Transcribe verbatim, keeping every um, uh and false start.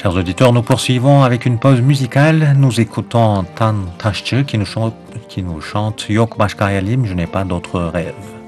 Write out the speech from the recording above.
Chers auditeurs, nous poursuivons avec une pause musicale. Nous écoutons Tan Taşçı qui nous chante, qui nous chante Yok başka hayalim, je n'ai pas d'autre rêve.